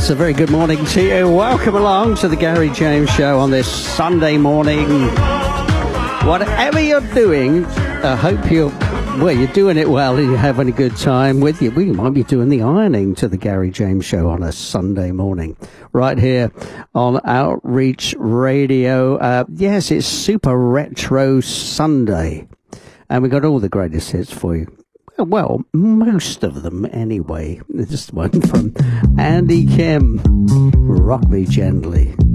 Yes, a very good morning to you. Welcome along to the Gary James Show on this Sunday morning. Whatever you're doing, I hope you're doing it well and you're having a good time with you. We might be doing the ironing to the Gary James Show on a Sunday morning, right here on Outreach Radio. Yes, it's Super Retro Sunday, and we got all the greatest hits for you. Well, most of them anyway. Just one from Andy Kim, Rock Me Gently.